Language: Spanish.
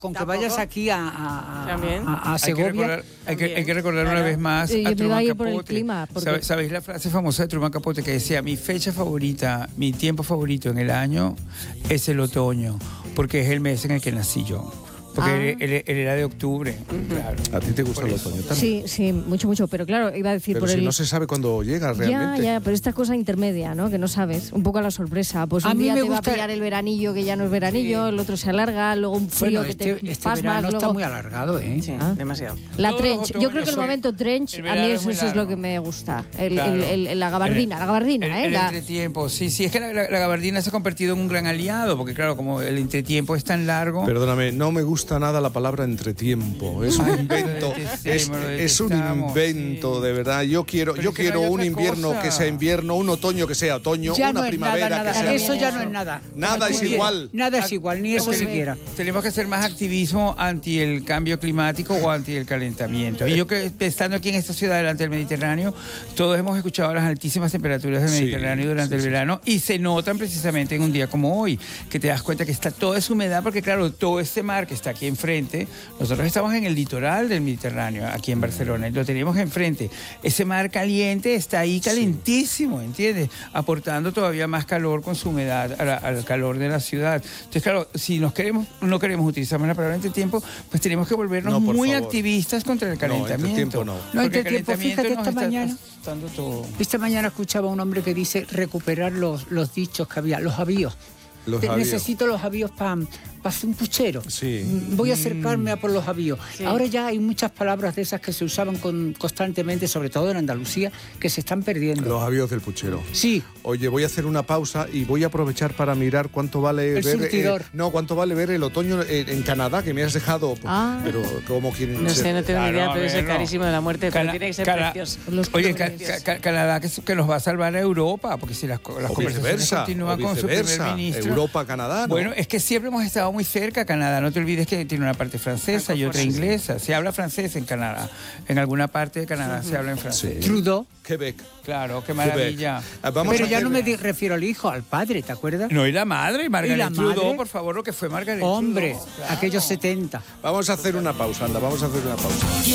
Con que vayas aquí a Segovia. Hay que recordar una vez más a Truman por el Capote. clima, porque... ¿Sabéis la frase famosa de Truman Capote que decía: mi fecha favorita, mi tiempo favorito en el año es el otoño, porque es el mes en el que nací yo? Porque él era de octubre. Claro. ¿A ti te gusta el otoño también? Sí, mucho. Pero claro, iba a decir pero por si no se sabe cuándo llega realmente. Ya, pero esta cosa intermedia, ¿no? Que no sabes. Un poco a la sorpresa. Pues un día te va a pillar el veranillo que ya no es veranillo, el otro se alarga, luego un frío que te pasmas. Verano luego... está muy alargado, ¿eh? Sí, demasiado. La trench. Yo creo que el momento trench, a mí eso es lo que me gusta. La gabardina, ¿eh? El entretiempo. Sí, es que la gabardina se ha convertido en un gran aliado, porque claro, como el entretiempo es tan largo... Perdóname, no me gusta nada la palabra entretiempo. Es un invento. Es un invento, de verdad. Yo quiero un invierno que sea invierno, un otoño que sea otoño, ya una no primavera nada, que sea... Eso ya no es nada. Nada es igual. Nada es igual, ni eso siquiera. Tenemos que hacer más activismo anti el cambio climático o anti el calentamiento. Y yo que estando aquí en esta ciudad delante del Mediterráneo, todos hemos escuchado las altísimas temperaturas del Mediterráneo durante el verano y se notan precisamente en un día como hoy, que te das cuenta que está toda esa humedad, porque claro, todo este mar que está aquí enfrente, nosotros estamos en el litoral del Mediterráneo, aquí en Barcelona, y lo tenemos enfrente. Ese mar caliente está ahí calentísimo, ¿entiendes? Aportando todavía más calor con su humedad al calor de la ciudad. Entonces, claro, si no queremos utilizar más la palabra entretiempo, pues tenemos que volvernos muy activistas contra el calentamiento. No, entretiempo, fíjate, esta mañana escuchaba a un hombre que dice recuperar los dichos que había, los avíos. Necesito los avíos para hacer un puchero. Voy a acercarme a por los avíos. Ahora ya hay muchas palabras de esas que se usaban constantemente, sobre todo en Andalucía, que se están perdiendo. Los avíos del puchero. Sí. Oye, voy a hacer una pausa y voy a aprovechar para mirar cuánto vale cuánto vale ver el otoño en Canadá, que me has dejado. Pero como quien... No sé, no tengo ni idea, pero es carísimo de la muerte, pero tiene que ser precioso. Oye, Canadá que nos va a salvar a Europa, porque si las conversaciones continúan con su primer ministro... Europa, Canadá, ¿no? Bueno, es que siempre hemos estado muy cerca a Canadá. No te olvides que tiene una parte francesa y otra inglesa. Se habla francés en Canadá. En alguna parte de Canadá se habla en francés. Trudeau. Quebec. Claro, qué maravilla. Pero ya no me refiero al hijo, al padre, ¿te acuerdas? No, y la madre, Margaret Trudeau, por favor, lo que fue Margaret Trudeau. Hombre, aquellos 70. Vamos a hacer una pausa, vamos a hacer una pausa.